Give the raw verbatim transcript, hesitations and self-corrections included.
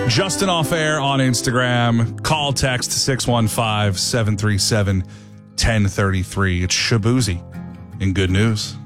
Justin Off Air on Instagram. Call, text six one five, seven three seven, one zero three three. It's Shabuzi in Good News.